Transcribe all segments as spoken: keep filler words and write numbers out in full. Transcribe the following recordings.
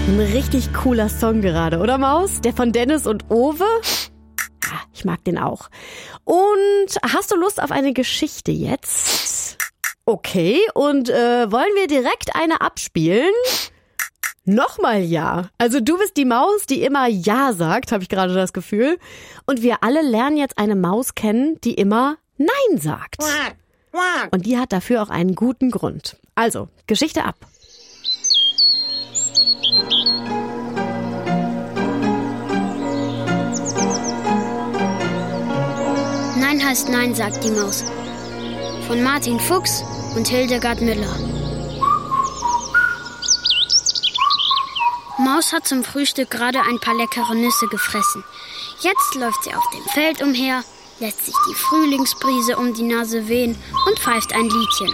Ein richtig cooler Song gerade, oder Maus? Der von Dennis und Owe? Ja, ich mag den auch. Und hast du Lust auf eine Geschichte jetzt? Okay, und äh, wollen wir direkt eine abspielen? Nochmal ja. Also du bist die Maus, die immer ja sagt, habe ich gerade das Gefühl. Und wir alle lernen jetzt eine Maus kennen, die immer nein sagt. Und die hat dafür auch einen guten Grund. Also, Geschichte ab. Nein heißt Nein, sagt die Maus. Von Martin Fuchs und Hildegard Müller. Maus hat zum Frühstück gerade ein paar leckere Nüsse gefressen. Jetzt läuft sie auf dem Feld umher, lässt sich die Frühlingsbrise um die Nase wehen und pfeift ein Liedchen.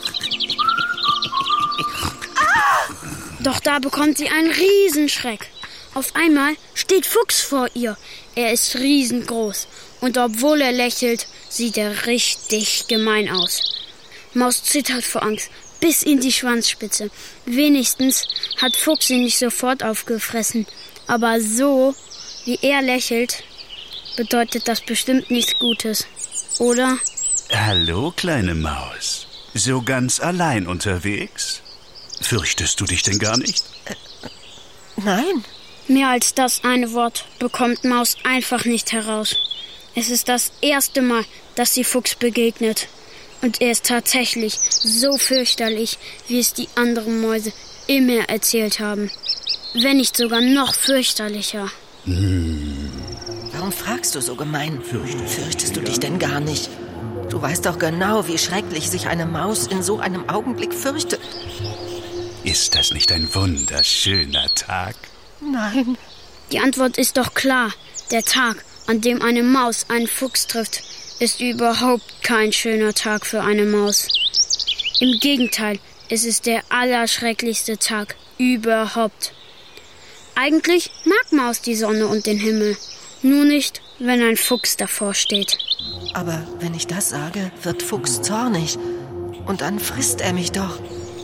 Doch da bekommt sie einen Riesenschreck. Auf einmal steht Fuchs vor ihr. Er ist riesengroß und obwohl er lächelt, sieht er richtig gemein aus. Maus zittert vor Angst bis in die Schwanzspitze. Wenigstens hat Fuchs sie nicht sofort aufgefressen. Aber so, wie er lächelt, bedeutet das bestimmt nichts Gutes, oder? Hallo, kleine Maus. So ganz allein unterwegs? Fürchtest du dich denn gar nicht? Äh, nein. Mehr als das eine Wort bekommt Maus einfach nicht heraus. Es ist das erste Mal, dass sie Fuchs begegnet. Und er ist tatsächlich so fürchterlich, wie es die anderen Mäuse immer erzählt haben. Wenn nicht sogar noch fürchterlicher. Hm. Warum fragst du so gemein? Fürchtest, Fürchtest du dich denn gar nicht? Du weißt doch genau, wie schrecklich sich eine Maus in so einem Augenblick fürchtet. Ist das nicht ein wunderschöner Tag? Nein. Die Antwort ist doch klar. Der Tag, an dem eine Maus einen Fuchs trifft, ist überhaupt kein schöner Tag für eine Maus. Im Gegenteil, es ist der allerschrecklichste Tag überhaupt. Eigentlich mag Maus die Sonne und den Himmel, nur nicht, wenn ein Fuchs davor steht. Aber wenn ich das sage, wird Fuchs zornig und dann frisst er mich doch.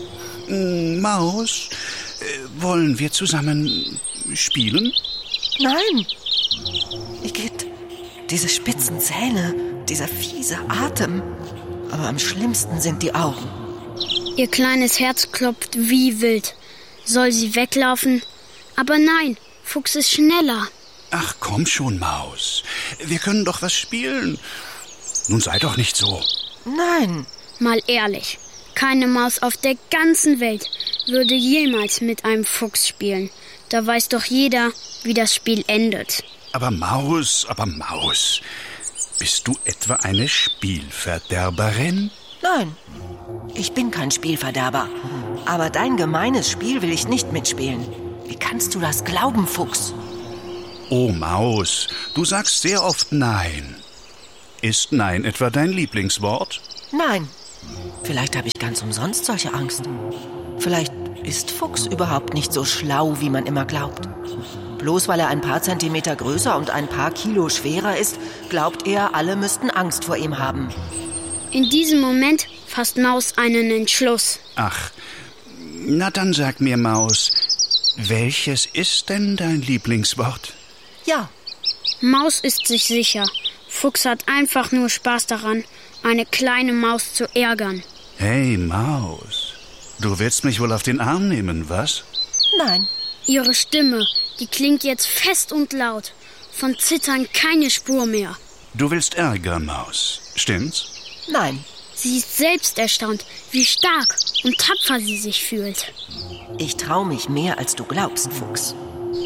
Maus, äh, wollen wir zusammen spielen? Nein. Igitt, diese spitzen Zähne, dieser fiese Atem. Aber am schlimmsten sind die Augen. Ihr kleines Herz klopft wie wild. Soll sie weglaufen? Aber nein, Fuchs ist schneller. Ach, komm schon, Maus. Wir können doch was spielen. Nun sei doch nicht so. Nein. Mal ehrlich, keine Maus auf der ganzen Welt würde jemals mit einem Fuchs spielen. Da weiß doch jeder, wie das Spiel endet. Aber Maus, aber Maus, bist du etwa eine Spielverderberin? Nein, ich bin kein Spielverderber. Aber dein gemeines Spiel will ich nicht mitspielen. Wie kannst du das glauben, Fuchs? Oh, Maus, du sagst sehr oft Nein. Ist Nein etwa dein Lieblingswort? Nein. Vielleicht habe ich ganz umsonst solche Angst. Vielleicht ist Fuchs überhaupt nicht so schlau, wie man immer glaubt. Bloß weil er ein paar Zentimeter größer und ein paar Kilo schwerer ist, glaubt er, alle müssten Angst vor ihm haben. In diesem Moment fasst Maus einen Entschluss. Ach, na dann sag mir, Maus, welches ist denn dein Lieblingswort? Ja. Maus ist sich sicher. Fuchs hat einfach nur Spaß daran, eine kleine Maus zu ärgern. Hey, Maus, du willst mich wohl auf den Arm nehmen, was? Nein. Ihre Stimme, die klingt jetzt fest und laut. Von Zittern keine Spur mehr. Du willst Ärger, Maus, stimmt's? Nein. Sie ist selbst erstaunt, wie stark und tapfer sie sich fühlt. Ich trau mich mehr, als du glaubst, Fuchs.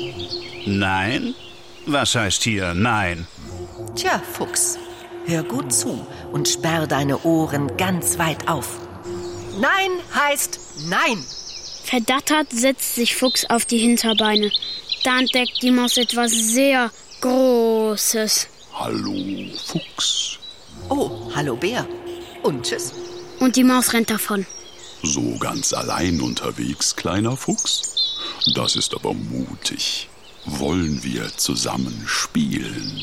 Nein? Was heißt hier Nein? Tja, Fuchs, hör gut zu und sperr deine Ohren ganz weit auf. Nein heißt Nein. Verdattert setzt sich Fuchs auf die Hinterbeine. Da entdeckt die Maus etwas sehr Großes. Hallo, Fuchs. Oh, hallo, Bär. Und tschüss. Und die Maus rennt davon. So ganz allein unterwegs, kleiner Fuchs? Das ist aber mutig. Wollen wir zusammen spielen?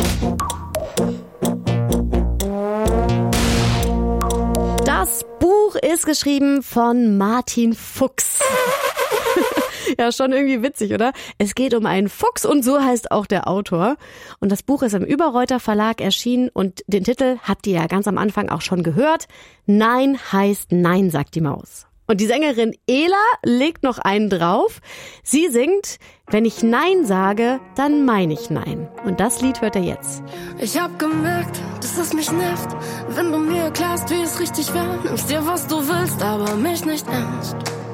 Das Buch Buch ist geschrieben von Martin Fuchs. Ja, schon irgendwie witzig, oder? Es geht um einen Fuchs und so heißt auch der Autor. Und das Buch ist im Überreuter Verlag erschienen und den Titel habt ihr ja ganz am Anfang auch schon gehört. Nein heißt Nein, sagt die Maus. Und die Sängerin Ela legt noch einen drauf. Sie singt, wenn ich Nein sage, dann meine ich Nein. Und das Lied hört ihr jetzt. Ich hab gemerkt, dass es mich nervt, wenn du mir erklärst, wie es richtig wäre. Nimmst dir, was du willst, aber mich nicht ernst.